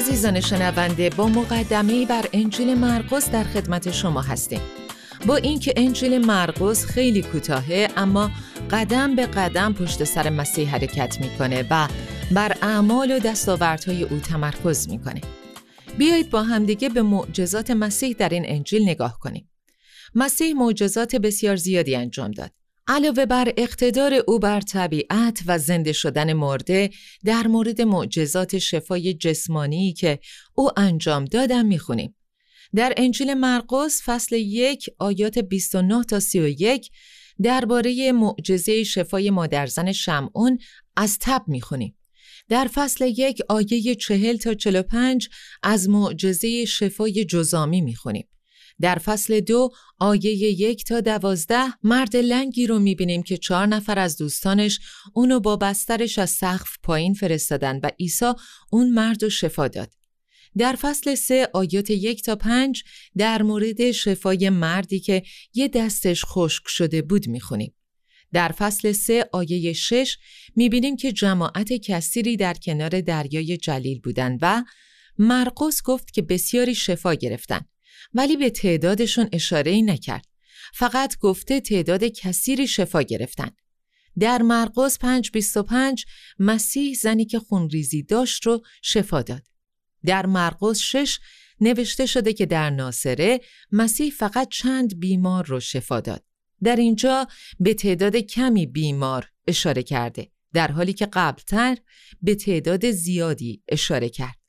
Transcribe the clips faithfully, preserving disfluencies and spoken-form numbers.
عزیزان شنونده، با مقدمه‌ای بر انجیل مرقس در خدمت شما هستیم. با اینکه انجیل مرقس خیلی کوتاهه، اما قدم به قدم پشت سر مسیح حرکت میکنه و بر اعمال و دستاوردهای او تمرکز میکنه. بیایید با همدیگه به معجزات مسیح در این انجیل نگاه کنیم. مسیح معجزات بسیار زیادی انجام داد. علاوه بر اقتدار او بر طبیعت و زنده شدن مرده، در مورد معجزات شفای جسمانی که او انجام دادن میخونیم. در انجیل مرقس فصل یک آیات بیست و نه تا سی و یک درباره معجزه شفای مادرزن شمعون از تب میخونیم. در فصل یک آیه چهل تا چهل و پنج از معجزه شفای جذامی میخونیم. در فصل دو آیه یک تا دوازده مرد لنگی رو میبینیم که چهار نفر از دوستانش اونو با بسترش از سقف پایین فرستادن و عیسی اون مرد رو شفا داد. در فصل سه آیات یک تا پنج در مورد شفای مردی که یه دستش خشک شده بود میخونیم. در فصل سه آیه شش میبینیم که جماعت کثیری در کنار دریای جلیل بودن و مرقس گفت که بسیاری شفا گرفتن، ولی به تعدادشون اشاره‌ای نکرد. فقط گفته تعداد کثیری شفا گرفتن. در مرقس پنج بیست و پنج مسیح زنی که خونریزی داشت رو شفا داد. در مرقس شش نوشته شده که در ناصره مسیح فقط چند بیمار رو شفا داد. در اینجا به تعداد کمی بیمار اشاره کرده، در حالی که قبلتر به تعداد زیادی اشاره کرد.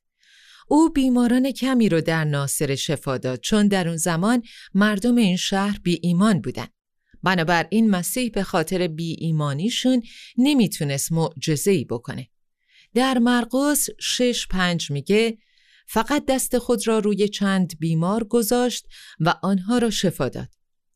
او بیماران کمی رو در ناصره شفا داد، چون در اون زمان مردم این شهر بی ایمان بودن. بنابراین مسیح به خاطر بی ایمانیشون نمیتونست معجزه‌ای بکنه. در مرقس شش پنج میگه فقط دست خود را روی چند بیمار گذاشت و آنها را شفا داد.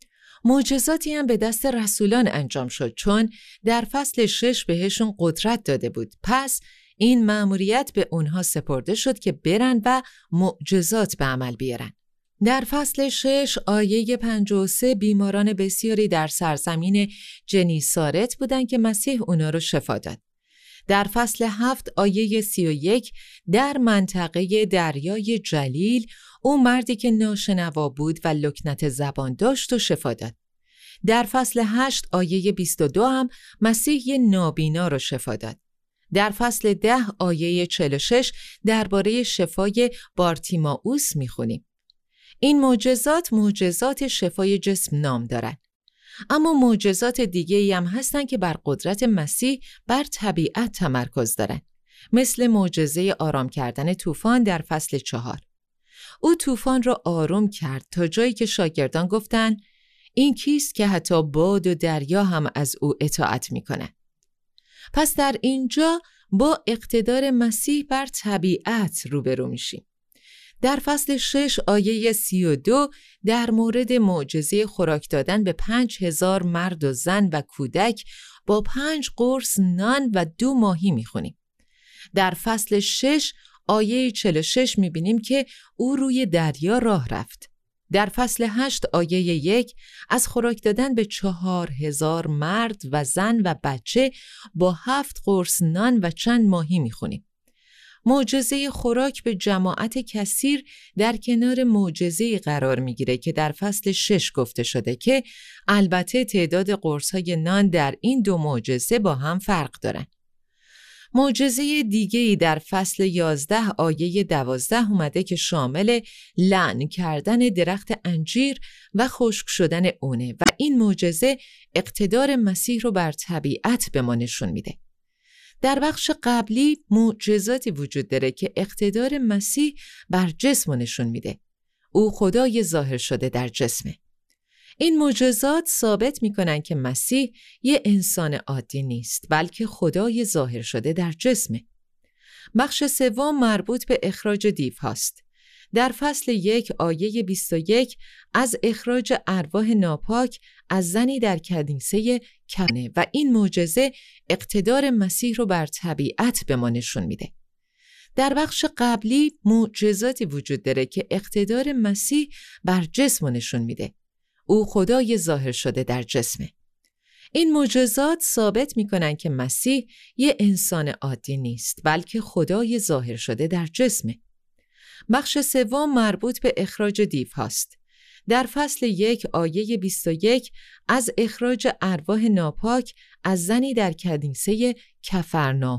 معجزاتی هم به دست رسولان انجام شد، چون در فصل شش بهشون قدرت داده بود. پس این مأموریت به اونها سپرده شد که برن و معجزات به عمل بیارن. در فصل شش آیه پنجاه و سه بیماران بسیاری در سرزمین جنیسارت بودن که مسیح اونا رو شفا داد. در فصل هفت آیه سی و یک در منطقه دریای جلیل او مردی که ناشنوا بود و لکنت زبان داشت و شفا داد. در فصل هشت آیه بیست و دو هم مسیح یه نابینا رو شفا داد. در فصل ده آیه چهل و شش درباره شفای بارتیمائوس میخونیم. این معجزات معجزات شفای جسم نام دارن. اما معجزات دیگه ای هم هستن که بر قدرت مسیح بر طبیعت تمرکز دارن. مثل معجزه آرام کردن طوفان در فصل چهار. او طوفان را آروم کرد تا جایی که شاگردان گفتن این کیست که حتی باد و دریا هم از او اطاعت میکنن. پس در اینجا با اقتدار مسیح بر طبیعت روبرو میشیم. در فصل شش آیه سی و دو در مورد معجزه خوراک دادن به پنج هزار مرد و زن و کودک با پنج قرص نان و دو ماهی میخونیم. در فصل شش آیه چهل و شش میبینیم که او روی دریا راه رفت. در فصل هشت آیه یک از خوراک دادن به چهار هزار مرد و زن و بچه با هفت قرص نان و چند ماهی میخونیم. معجزه خوراک به جماعت کثیر در کنار معجزه قرار میگیره که در فصل شش گفته شده که البته تعداد قرص‌های نان در این دو معجزه با هم فرق دارن. معجزه دیگه‌ای در فصل یازده آیه دوازده اومده که شامل لعن کردن درخت انجیر و خشک شدن اونه و این معجزه اقتدار مسیح رو بر طبیعت به ما نشون میده. در بخش قبلی معجزاتی وجود داره که اقتدار مسیح بر جسم نشون میده. او خدای ظاهر شده در جسمه. این معجزات ثابت میکنن که مسیح یه انسان عادی نیست، بلکه خدای ظاهر شده در جسمه. بخش سوم مربوط به اخراج دیو هاست. در فصل یک آیه بیست و یک از اخراج ارواح ناپاک از زنی در کنیسه کنه و این معجزه اقتدار مسیح رو بر طبیعت به ما نشون میده. در بخش قبلی معجزاتی وجود داره که اقتدار مسیح بر جسم نشون میده. او خدای ظاهر شده در جسمه. این معجزات ثابت میکنن که مسیح یه انسان عادی نیست، بلکه خدای ظاهر شده در جسمه. بخش سوم مربوط به اخراج دیو هاست. در فصل یک آیه بیست و یک از اخراج ارواح ناپاک از زنی در کنیسه کفرناهم